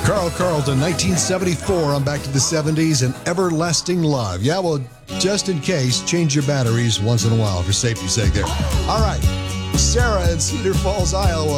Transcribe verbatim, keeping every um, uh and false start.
Carl Carlton, nineteen seventy-four, on Back to the seventies and Everlasting Love. Yeah, well, just in case, change your batteries once in a while for safety's sake there. All right, Sarah in Cedar Falls, Iowa.